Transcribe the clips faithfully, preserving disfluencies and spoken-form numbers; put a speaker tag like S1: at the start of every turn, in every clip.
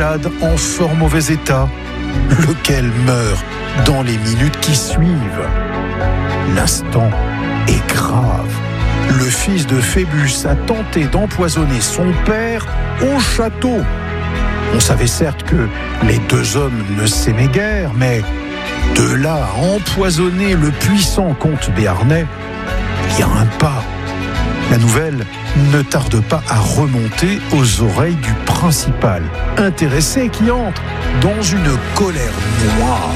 S1: malade en fort mauvais état, lequel meurt dans les minutes qui suivent. L'instant est grave. Le fils de Phébus a tenté d'empoisonner son père au château. On savait certes que les deux hommes ne s'aimaient guère, mais de là à empoisonner le puissant comte béarnais, il y a un pas. La nouvelle ne tarde pas à remonter aux oreilles du principal intéressé qui entre dans une colère noire.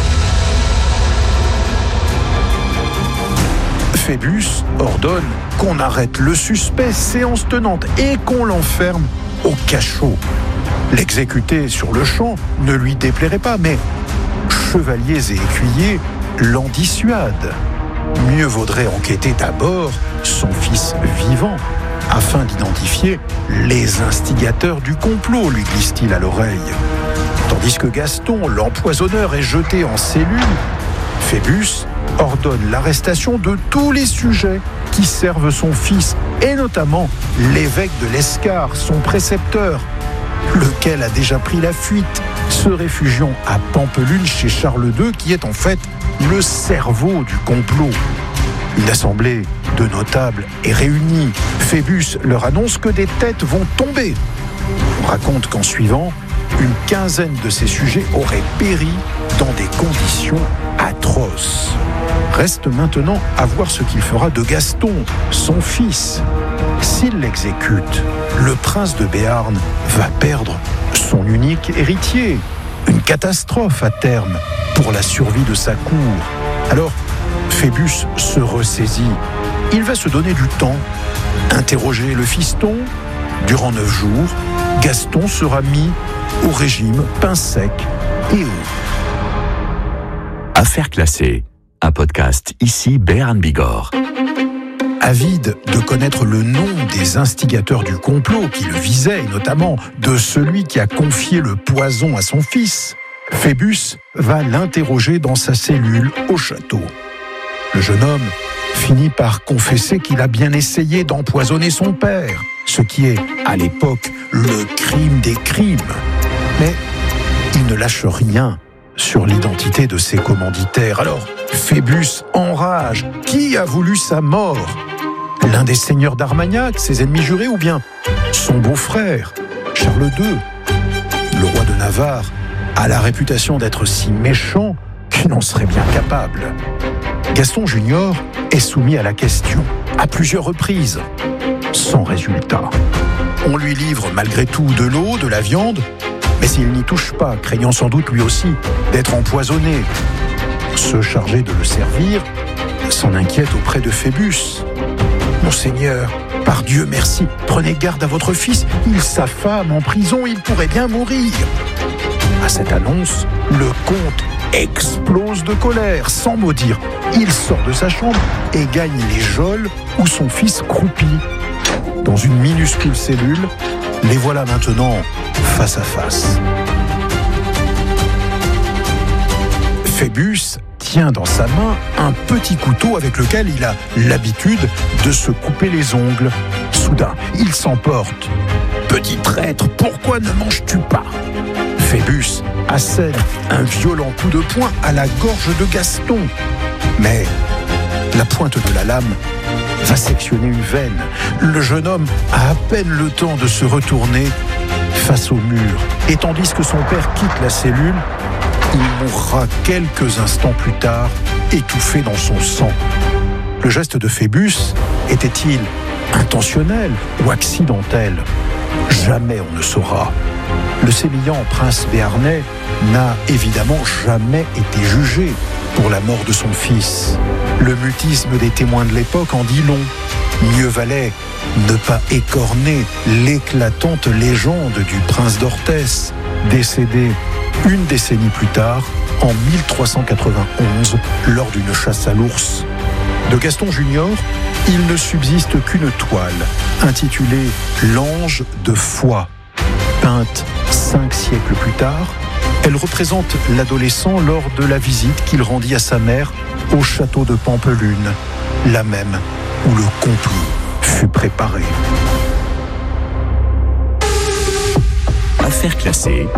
S1: Phébus ordonne qu'on arrête le suspect séance tenante et qu'on l'enferme au cachot. L'exécuter sur le champ ne lui déplairait pas, mais chevaliers et écuyers l'en dissuadent. Mieux vaudrait enquêter d'abord son fils vivant, afin d'identifier les instigateurs du complot, lui glisse-t-il à l'oreille. Tandis que Gaston, l'empoisonneur, est jeté en cellule, Phébus ordonne l'arrestation de tous les sujets qui servent son fils, et notamment l'évêque de l'Escar, son précepteur, lequel a déjà pris la fuite, se réfugiant à Pampelune chez Charles deux, qui est en fait le cerveau du complot. Une assemblée de notables est réunie. Phébus leur annonce que des têtes vont tomber. On raconte qu'en suivant, une quinzaine de ces sujets auraient péri dans des conditions atroces. Reste maintenant à voir ce qu'il fera de Gaston, son fils. S'il l'exécute, le prince de Béarn va perdre son unique héritier. Une catastrophe à terme pour la survie de sa cour. Alors, Phébus se ressaisit. Il va se donner du temps, interroger le fiston. Durant neuf jours, Gaston sera mis au régime pain sec et eau.
S2: Affaires classées, un podcast ici Béarn Bigorre.
S1: Avide de connaître le nom des instigateurs du complot qui le visaient, et notamment de celui qui a confié le poison à son fils, Phébus va l'interroger dans sa cellule au château. Le jeune homme finit par confesser qu'il a bien essayé d'empoisonner son père, ce qui est, à l'époque, le crime des crimes. Mais il ne lâche rien sur l'identité de ses commanditaires. Alors, Phébus enrage. Qui a voulu sa mort ? L'un des seigneurs d'Armagnac, ses ennemis jurés, ou bien son beau-frère, Charles deux ? Le roi de Navarre a la réputation d'être si méchant qu'il en serait bien capable. Gaston Junior est soumis à la question, à plusieurs reprises, sans résultat. On lui livre malgré tout de l'eau, de la viande, mais il n'y touche pas, craignant sans doute lui aussi d'être empoisonné. Ceux chargés de le servir s'en inquiètent auprès de Phébus. « Monseigneur, par Dieu merci, prenez garde à votre fils, il s'affame en prison, il pourrait bien mourir. » À cette annonce, le comte explose de colère, sans mot dire. Il sort de sa chambre et gagne les geôles où son fils croupit. Dans une minuscule cellule, les voilà maintenant face à face. Phébus tient dans sa main un petit couteau avec lequel il a l'habitude de se couper les ongles. Soudain, il s'emporte. « Petit traître, pourquoi ne manges-tu pas ?» Phébus assène un violent coup de poing à la gorge de Gaston. Mais la pointe de la lame va sectionner une veine. Le jeune homme a à peine le temps de se retourner face au mur. Et tandis que son père quitte la cellule, il mourra quelques instants plus tard, étouffé dans son sang. Le geste de Phébus était-il intentionnel ou accidentel ? Jamais on ne saura. Le sémillant prince béarnais n'a évidemment jamais été jugé pour la mort de son fils. Le mutisme des témoins de l'époque en dit long. Mieux valait ne pas écorner l'éclatante légende du prince d'Orthès, décédé une décennie plus tard, en mille trois cent quatre-vingt-onze, lors d'une chasse à l'ours. De Gaston Junior, il ne subsiste qu'une toile, intitulée « L'ange de Foix », peinte cinq siècles plus tard. Elle représente l'adolescent lors de la visite qu'il rendit à sa mère au château de Pampelune, la même où le complot fut préparé.
S2: Affaires classées